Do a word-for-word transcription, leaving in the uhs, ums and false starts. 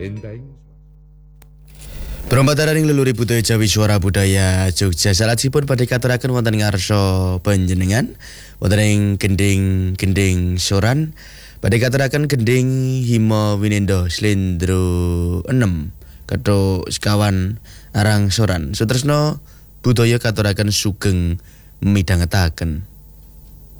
Perombakan ing leluhur budaya Jawi Suara Budaya Jogja salajengipun badhe katuraken wonten ngarsa panjenengan wonten ing gending-gending soran badhe katuraken gending Hima Winenda Slendro enem katho sekawan arang soran Sutresna budaya katuraken sugeng midhangetaken.